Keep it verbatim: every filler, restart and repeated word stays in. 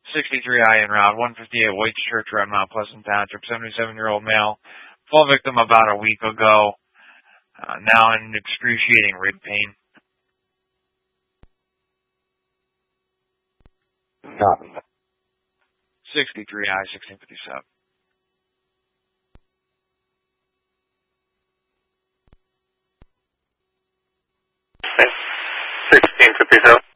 sixty-three I en route, one fifty-eight White Church Road, Mount Pleasant Township, seventy-seven-year-old male, fall victim about a week ago, uh, now in excruciating rib pain. Copy. sixty-three I, sixteen fifty-seven. sixteen fifty-seven.